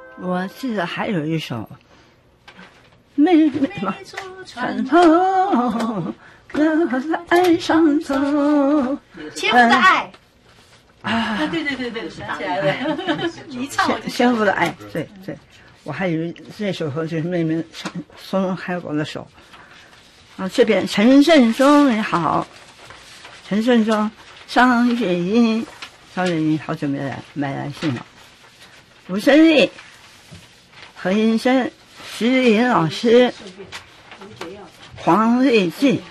我记得还有一首妹妹嘛，船头在岸上走， 千夫的爱啊， 对，想起来了，一唱我就千夫的爱，对，我还以为这首歌就是妹妹松海果的手。啊，这边陈胜忠也好，陈胜忠、张月英好久没来信了。吴胜利、何英生、徐林老师、黄瑞进、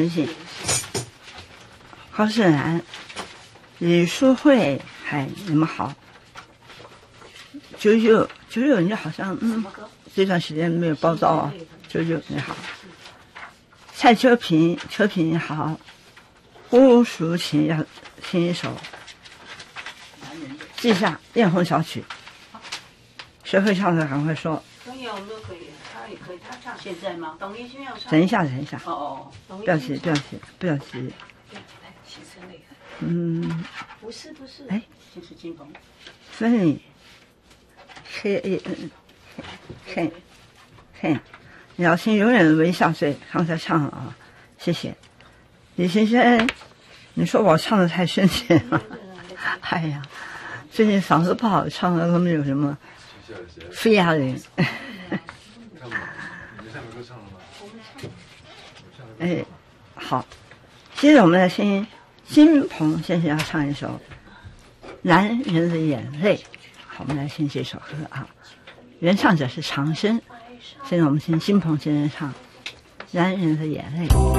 高胜兰、李淑慧，嗨，你们好。九九，你好像这段时间没有报道啊。九你好。蔡秋萍你好。胡淑琴要听一首，记下《艳红小曲》。学会唱的赶快说。 东野我们都可以，他也可以，他唱现在吗？董丽君要唱。 等一下。 哦， 不要急。 不是， 哎， 这是金鹏。 所以，K，你要请永远的微笑对，刚才唱了啊，谢谢。李先生，你说我唱的太深情了，哎呀，最近嗓子不好，唱的都没有什么肺压力。哎，好，接着我们来听金鹏先生要唱一首《男人的眼泪》。好，我们来听这首歌啊，原唱者是长生。现在我们听金鹏先生唱《男人的眼泪》。